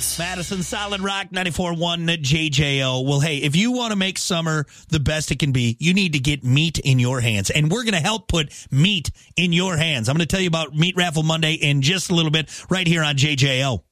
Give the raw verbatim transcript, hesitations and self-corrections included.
Madison Solid Rock ninety-four point one J J O. Well, hey, if you want to make summer the best it can be, you need to get meat in your hands. And we're going to help put meat in your hands. I'm going to tell you about Meat Raffle Monday in just a little bit right here on J J O.